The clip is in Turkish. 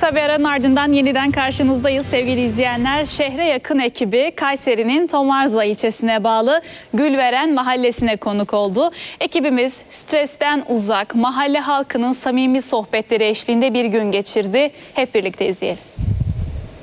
Kısa bir aranın ardından yeniden karşınızdayız sevgili izleyenler. Şehre yakın ekibi Kayseri'nin Tomarzla ilçesine bağlı Gülveren mahallesine konuk oldu. Ekibimiz stresten uzak, mahalle halkının samimi sohbetleri eşliğinde bir gün geçirdi. Hep birlikte izleyelim.